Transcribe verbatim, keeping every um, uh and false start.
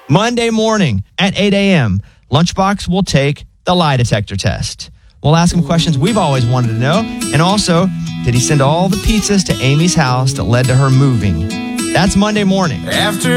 Monday morning at eight a.m., Lunchbox will take the lie detector test. We'll ask him questions we've always wanted to know. And also, did he send all the pizzas to Amy's house that led to her moving? That's Monday morning. After